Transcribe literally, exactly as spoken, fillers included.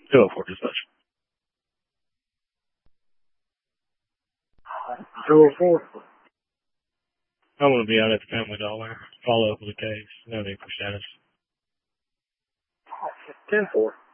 two oh four dispatch. two oh four. I'm going to be out at the Family Dollar. Follow up with the case. No need for status. ten four.